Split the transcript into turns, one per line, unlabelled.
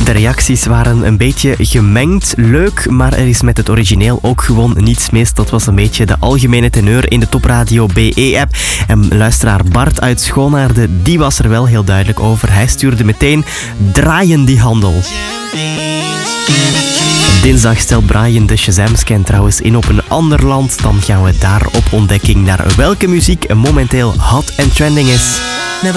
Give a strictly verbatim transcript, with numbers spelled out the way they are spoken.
De reacties waren een beetje gemengd. Leuk, maar er is met het origineel ook gewoon niets mis. Dat was een beetje de algemene teneur in de Topradio B E-app. En luisteraar Bart uit Schoonaarde, die was er wel heel duidelijk over. Hij stuurde meteen: draaien die handel. Dinsdag stelt Brian de Shazam-scan trouwens in op een ander land. Dan gaan we daar op ontdekking naar welke muziek momenteel hot en trending is.